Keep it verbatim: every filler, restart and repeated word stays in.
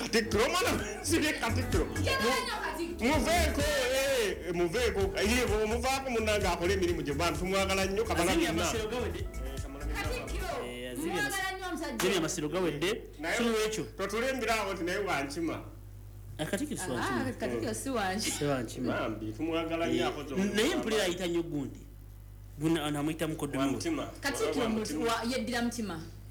Katikkiro mwana sibye Katikkiro. Muveko eh muveko yibo muvako munanga akole emirimu gye bantu mwagala nnyo kabana byonna. Katikkiro. Eh azibya amasiro gawedde. Amasiro gawedde. Kino ekyo. Totulembera awo tinaye wankima. Katikkiro si wankima. Ah Katikkiro si wankima. Si wankima. Bambi tumwagala nnyo akozo. Naye mpulira ayita nnyo gundi. Buna anamwita mukoddomo. Wankima. Katikkiro yeddira mutima.